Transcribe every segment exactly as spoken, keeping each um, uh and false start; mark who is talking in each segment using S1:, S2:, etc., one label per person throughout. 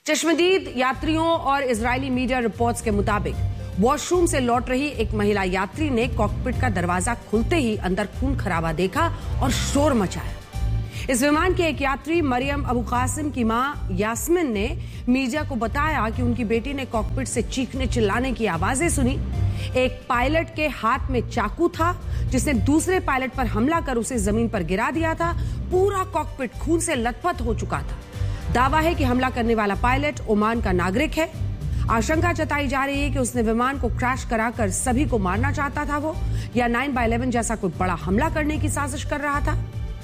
S1: चश्मदीद यात्रियों और इजरायली मीडिया रिपोर्ट्स के मुताबिक वॉशरूम से लौट रही एक महिला यात्री ने कॉकपिट का दरवाजा खुलते ही अंदर खून खराबा देखा और शोर मचाया। इस विमान के एक यात्री मरियम अबू कासिम की मां यास्मिन ने मीडिया को बताया कि उनकी बेटी ने कॉकपिट से चीखने चिल्लाने की आवाजें सुनी। एक पायलट के हाथ में चाकू था जिसने दूसरे पायलट पर हमला कर उसे जमीन पर गिरा दिया था। पूरा कॉकपिट खून से लथपथ हो चुका था। दावा है कि हमला करने वाला पायलट ओमान का नागरिक है। आशंका जताई जा रही है कि उसने विमान को क्रैश कराकर सभी को मारना चाहता था वो, या नाइन बाय इलेवन जैसा कोई बड़ा हमला करने की साजिश कर रहा था।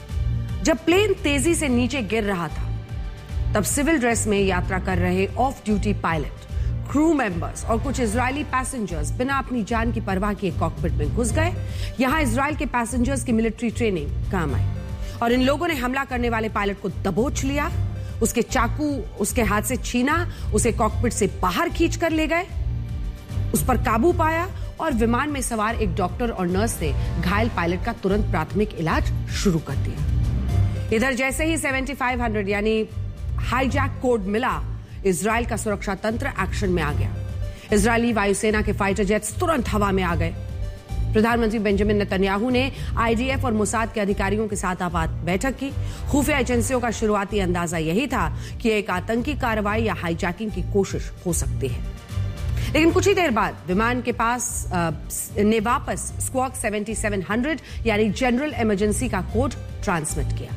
S1: जब प्लेन तेजी से नीचे गिर रहा था तब सिविल ड्रेस में यात्रा कर रहे of duty pilot, crew members और कुछ इजरायली पैसेंजर्स बिना अपनी जान की परवाह किए कॉकपिट में घुस गए। यहां इजरायल के पैसेंजर्स की मिलिट्री ट्रेनिंग काम आई और इन लोगों ने हमला करने वाले पायलट को दबोच लिया, उसके चाकू उसके हाथ से छीना, उसे कॉकपिट से बाहर खींच कर ले गए, उस पर काबू पाया और विमान में सवार एक डॉक्टर और नर्स ने घायल पायलट का तुरंत प्राथमिक इलाज शुरू कर दिया। इधर जैसे ही सेवेंटी फाइव हंड्रेड यानी हाईजैक कोड मिला, इजराइल का सुरक्षा तंत्र एक्शन में आ गया। इजरायली वायुसेना के फाइटर जेट्स तुरंत हवा में आ गए। प्रधानमंत्री बेंजामिन नेतन्याहू ने आईडीएफ और मोसाद के अधिकारियों के साथ आपात बैठक की। खुफिया एजेंसियों का शुरुआती अंदाजा यही था कि एक आतंकी कार्रवाई या हाईजैकिंग की कोशिश हो सकती है, लेकिन कुछ ही देर बाद विमान के पास आ, ने वापस स्क्वाक सेवेंटी सेवन हंड्रेड यानी जनरल इमरजेंसी का कोड ट्रांसमिट किया।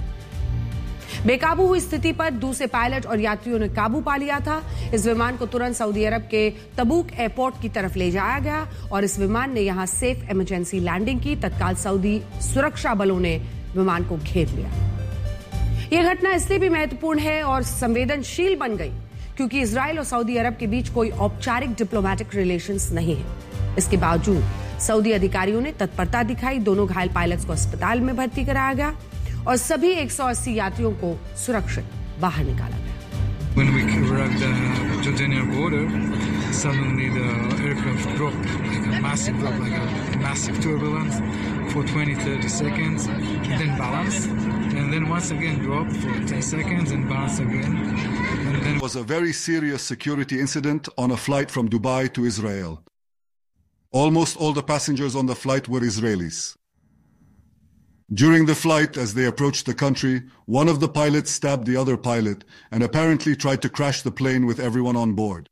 S1: बेकाबू हुई स्थिति पर दूसरे पायलट और यात्रियों ने काबू पा लिया था। इस विमान को तुरंत सऊदी अरब के तबूक एयरपोर्ट की तरफ ले जाया गया और इस विमान ने यहां सेफ इमरजेंसी लैंडिंग की। तत्काल सऊदी सुरक्षा बलों ने विमान को घेर लिया। यह घटना इसलिए भी महत्वपूर्ण है और संवेदनशील बन गई क्योंकि इजराइल और सऊदी अरब के बीच कोई औपचारिक डिप्लोमैटिक रिलेशंस नहीं है। इसके बावजूद सऊदी अधिकारियों ने तत्परता दिखाई। दोनों घायल पायलट्स को अस्पताल में भर्ती कराया गया और सभी एक सौ अस्सी यात्रियों को सुरक्षित बाहर निकाला गया।
S2: When we arrived at the Jordanian border, suddenly the aircraft dropped, like a massive drop, like a massive turbulence for twenty to thirty seconds, then balanced, and then once again dropped for ten seconds and balanced again. And then
S3: it was a very serious security incident on a flight from Dubai to Israel. Almost all the passengers on the flight were Israelis. During the flight, as they approached the country, one of the pilots stabbed the other pilot and apparently tried to crash the plane with everyone on board.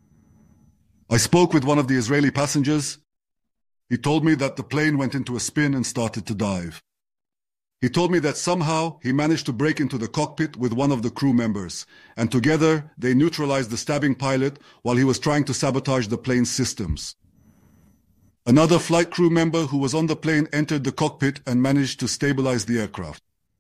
S3: I spoke with one of the Israeli passengers. He told me that the plane went into a spin and started to dive. He told me that somehow he managed to break into the cockpit with one of the crew members, and together they neutralized the stabbing pilot while he was trying to sabotage the plane's systems. Another flight crew member who was on the plane entered the cockpit and managed to stabilize the aircraft.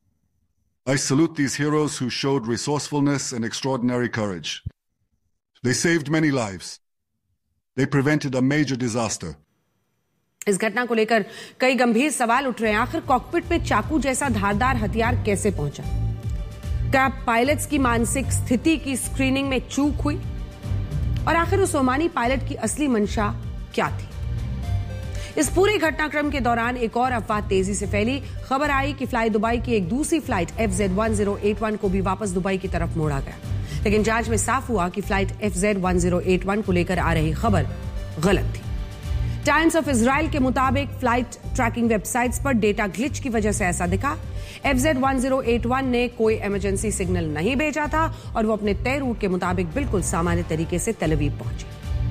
S3: I salute these heroes who showed resourcefulness and extraordinary courage. They saved many lives. They prevented a major disaster.
S1: इस घटना को लेकर कई गंभीर सवाल उठ रहे हैं। आखिर कॉकपिट में चाकू जैसा धारदार हथियार कैसे पहुंचा? क्या पायलट्स की मानसिक स्थिति की स्क्रीनिंग में चूक हुई? और आखिर उस ओमानी पायलट की असली मंशा क्या थी? इस पूरे घटनाक्रम के दौरान एक और अफवाह तेजी से फैली। खबर आई कि फ्लाई दुबई की एक दूसरी flight F Z one zero eight one को भी वापस दुबई की तरफ मोड़ा गया, लेकिन जांच में साफ हुआ कि flight F Z one zero eight one को लेकर आ रही खबर गलत थी। टाइम्स ऑफ इजराइल के मुताबिक फ्लाइट ट्रैकिंग वेबसाइट्स पर डेटा ग्लिच की वजह से ऐसा दिखा। F Z one zero eight one ने कोई इमरजेंसी सिग्नल नहीं भेजा था और वो अपने तय रूट के मुताबिक बिल्कुल सामान्य तरीके से तेल अवीव पहुंची।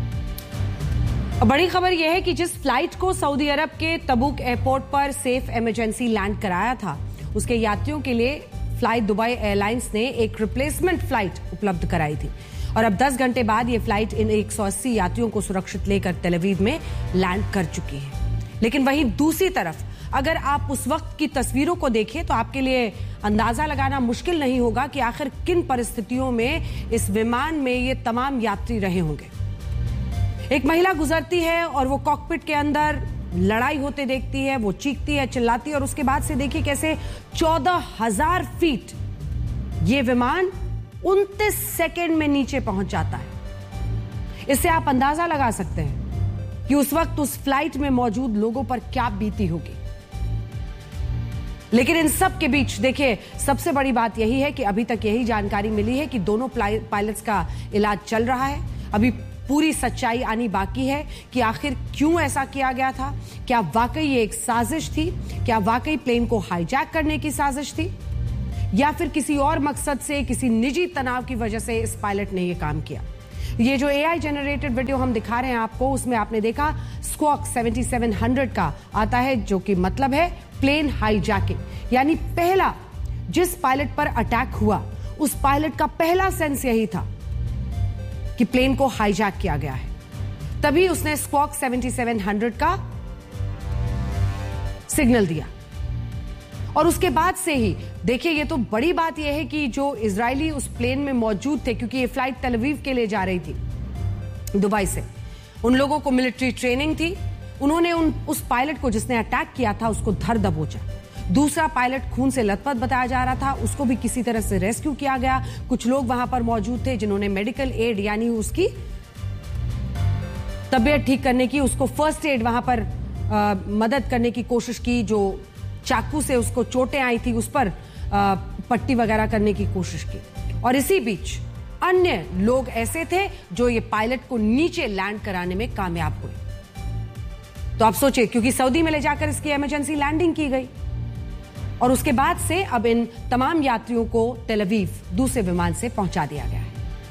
S1: बड़ी खबर यह है कि जिस फ्लाइट को सऊदी अरब के तबूक एयरपोर्ट पर सेफ इमरजेंसी लैंड कराया था, उसके यात्रियों के लिए फ्लाई दुबई एयरलाइंस ने एक रिप्लेसमेंट फ्लाइट उपलब्ध कराई थी और अब दस घंटे बाद यह फ्लाइट इन एक सौ अस्सी यात्रियों को सुरक्षित लेकर तेल अवीव में लैंड कर चुकी है। लेकिन वहीं दूसरी तरफ अगर आप उस वक्त की तस्वीरों को देखें तो आपके लिए अंदाजा लगाना मुश्किल नहीं होगा कि आखिर किन परिस्थितियों में इस विमान में ये तमाम यात्री रहे होंगे। एक महिला गुजरती है और वो कॉकपिट के अंदर लड़ाई होते देखती है, वो चीखती है, चिल्लाती है और उसके बाद से देखिए कैसे चौदह हजार फीट ये विमान उनतीस सेकंड में नीचे पहुंच जाता है। इससे आप अंदाजा लगा सकते हैं कि उस वक्त उस फ्लाइट में मौजूद लोगों पर क्या बीती होगी। लेकिन इन सब के बीच देखिए, सबसे बड़ी बात यही है कि अभी तक यही जानकारी मिली है कि दोनों पायलट्स का इलाज चल रहा है। अभी पूरी सच्चाई आनी बाकी है कि आखिर क्यों ऐसा किया गया था। क्या वाकई ये एक साजिश थी? क्या वाकई प्लेन को हाईजैक करने की साजिश थी, या फिर किसी और मकसद से, किसी निजी तनाव की वजह से इस पायलट ने ये काम किया? ये जो एआई जनरेटेड वीडियो हम दिखा रहे हैं आपको, उसमें आपने देखा स्क्वॉक सेवेंटी सेवन हंड्रेड का आता है, जो कि मतलब है प्लेन हाईजैकिंग। यानी पहला जिस पायलट पर अटैक हुआ, उस पायलट का पहला सेंस यही था कि प्लेन को हाईजैक किया गया है। तभी उसने स्क्वॉक सेवेंटी सेवन हंड्रेड का सिग्नल दिया। और उसके बाद से ही देखिए, ये तो बड़ी बात यह है कि जो इजरायली उस प्लेन में मौजूद थे, क्योंकि ये फ्लाइट तेल अवीव के लिए जा रही थी दुबई से, उन लोगों को मिलिट्री ट्रेनिंग थी। उन्होंने उन उस पायलट को जिसने अटैक किया था उसको धर दबोचा। दूसरा पायलट खून से लथपथ बताया जा रहा था, उसको भी किसी तरह से रेस्क्यू किया गया। कुछ लोग वहां पर मौजूद थे जिन्होंने मेडिकल एड यानी उसकी तबीयत ठीक करने की, उसको फर्स्ट एड वहां पर आ, मदद करने की कोशिश की। जो चाकू से उसको चोटें आई थी उस पर आ, पट्टी वगैरह करने की कोशिश की। और इसी बीच अन्य लोग ऐसे थे जो ये पायलट को नीचे लैंड कराने में कामयाब हुए। तो आप सोचिए, क्योंकि सऊदी में ले जाकर इसकी इमरजेंसी लैंडिंग की गई और उसके बाद से अब इन तमाम यात्रियों को तेल अवीव दूसरे विमान से पहुंचा दिया गया है।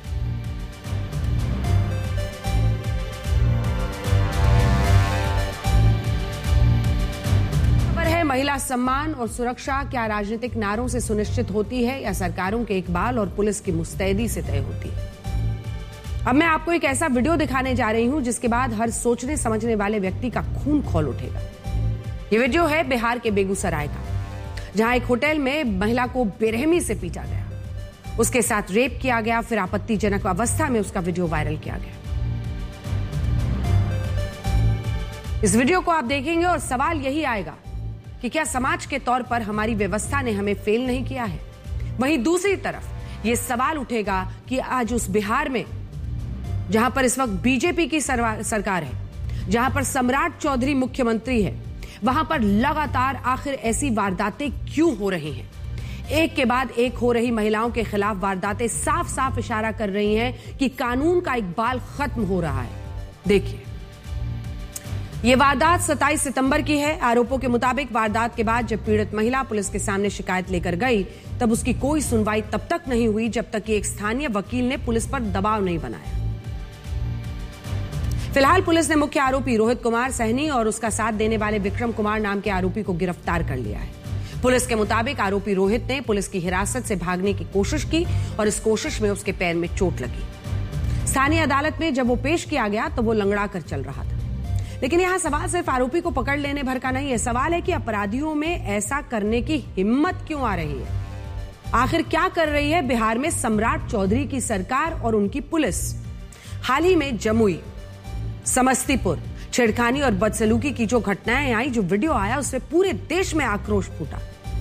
S1: खबर है महिला सम्मान और सुरक्षा क्या राजनीतिक नारों से सुनिश्चित होती है या सरकारों के इकबाल और पुलिस की मुस्तैदी से तय होती है? अब मैं आपको एक ऐसा वीडियो दिखाने जा रही हूं जिसके बाद हर सोचने समझने वाले व्यक्ति का खून खौल उठेगा। ये वीडियो है बिहार के बेगूसराय का, जहां एक होटल में महिला को बेरहमी से पीटा गया, उसके साथ रेप किया गया, फिर आपत्तिजनक अवस्था में उसका वीडियो वायरल किया गया। इस वीडियो को आप देखेंगे और सवाल यही आएगा कि क्या समाज के तौर पर हमारी व्यवस्था ने हमें फेल नहीं किया है? वहीं दूसरी तरफ यह सवाल उठेगा कि आज उस बिहार में, जहां पर इस वक्त बीजेपी की सरकार है, जहां पर सम्राट चौधरी मुख्यमंत्री है, वहां पर लगातार आखिर ऐसी वारदातें क्यों हो रही हैं? एक के बाद एक हो रही महिलाओं के खिलाफ वारदातें साफ साफ इशारा कर रही हैं कि कानून का इकबाल खत्म हो रहा है। देखिए, यह वारदात सत्ताईस सितंबर की है। आरोपों के मुताबिक वारदात के बाद जब पीड़ित महिला पुलिस के सामने शिकायत लेकर गई, तब उसकी कोई सुनवाई तब तक नहीं हुई जब तक कि एक स्थानीय वकील ने पुलिस पर दबाव नहीं बनाया। फिलहाल पुलिस ने मुख्य आरोपी रोहित कुमार सहनी और उसका साथ देने वाले विक्रम कुमार नाम के आरोपी को गिरफ्तार कर लिया है। पुलिस के मुताबिक आरोपी रोहित ने पुलिस की हिरासत से भागने की कोशिश की और इस कोशिश में उसके पैर में चोट लगी। स्थानीय अदालत में जब वो पेश किया गया तो वो लंगड़ा कर चल रहा था। लेकिन यहां सवाल सिर्फ आरोपी को पकड़ लेने भर का नहीं है। सवाल है कि अपराधियों में ऐसा करने की हिम्मत क्यों आ रही है? आखिर क्या कर रही है बिहार में सम्राट चौधरी की सरकार और उनकी पुलिस? हाल ही में जमुई, समस्तीपुर, छेड़खानी और बदसलूकी की जो घटनाएं आई, जो वीडियो आया, उससे पूरे देश में आक्रोश फूटा।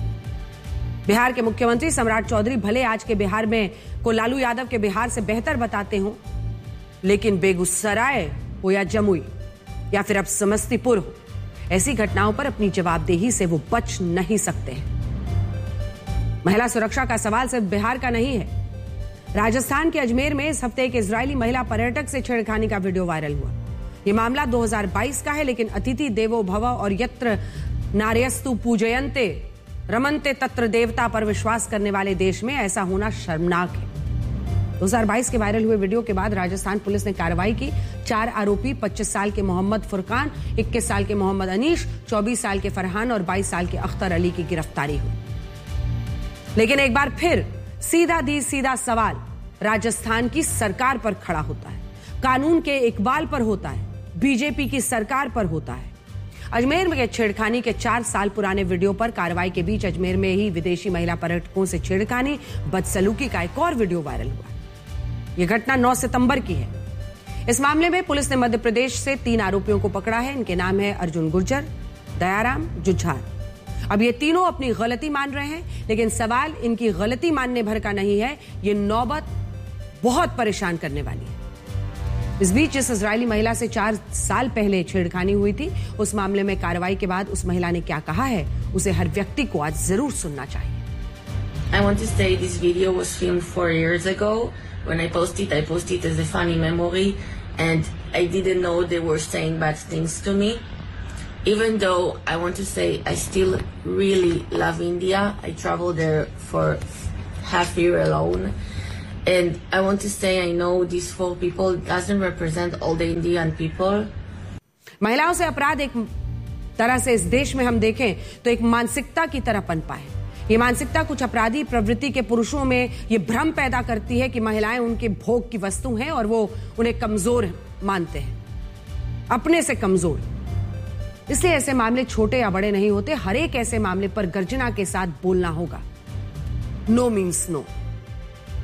S1: बिहार के मुख्यमंत्री सम्राट चौधरी भले आज के बिहार में को लालू यादव के बिहार से बेहतर बताते हो, लेकिन बेगूसराय हो या जमुई या फिर अब समस्तीपुर हो, ऐसी घटनाओं पर अपनी जवाबदेही से वो बच नहीं सकते हैं। महिला सुरक्षा का सवाल सिर्फ बिहार का नहीं है। राजस्थान के अजमेर में इस हफ्ते एक इजरायली महिला पर्यटक से छेड़खानी का वीडियो वायरल हुआ। यह मामला दो हज़ार बाईस का है, लेकिन अतिथि देवो भव और यत्र नार्यस्तु पूजयन्ते रमन्ते तत्र देवता पर विश्वास करने वाले देश में ऐसा होना शर्मनाक है। दो हज़ार बाईस के वायरल हुए वीडियो के बाद राजस्थान पुलिस ने कार्रवाई की। चार आरोपी पच्चीस साल के मोहम्मद फुरकान, इक्कीस साल के मोहम्मद अनीश, चौबीस साल के फरहान और बाईस साल के अख्तर अली की गिरफ्तारी हुई। लेकिन एक बार फिर सीधा दी सीधा सवाल राजस्थान की सरकार पर खड़ा होता है, कानून के इकबाल पर होता है, बीजेपी की सरकार पर होता है। अजमेर में छेड़खानी के चार साल पुराने वीडियो पर कार्रवाई के बीच अजमेर में ही विदेशी महिला पर्यटकों से छेड़खानी, बदसलूकी का एक और वीडियो वायरल हुआ। यह घटना नौ सितंबर की है। इस मामले में पुलिस ने मध्य प्रदेश से तीन आरोपियों को पकड़ा है। इनके नाम है अर्जुन गुर्जर, दयाराम जुझार। अब ये तीनों अपनी गलती मान रहे हैं, लेकिन सवाल इनकी गलती मानने भर का नहीं है, ये नौबत बहुत परेशान करने वाली है। इस बीच जिस इजरायली महिला से चार साल पहले छेड़खानी हुई थी, उस मामले में कार्रवाई के बाद उस महिला ने क्या कहा है उसे हर व्यक्ति को आज जरूर सुनना चाहिए।
S4: I want to say this video was filmed four years ago. When I posted, I posted as a funny memory, and I didn't know they were saying bad things to me. Even though I want to say I still really love India. I traveled there for half a year alone. And I want to say I know these four people doesn't represent all the Indian people.
S1: महिलाओं से अपराध एक तरह से इस देश में हम देखें तो एक मानसिकता की तरह पनपा है। ये मानसिकता कुछ अपराधी प्रवृत्ति के पुरुषों में ये भ्रम पैदा करती है कि महिलाएं उनके भोग की वस्तु हैं और वो उन्हें कमजोर मानते हैं, अपने से कमजोर। इसलिए ऐसे मामले छोटे या बड़े नहीं होते, हर एक ऐसे मामले पर गर्जना के साथ बोलना होगा। No means no.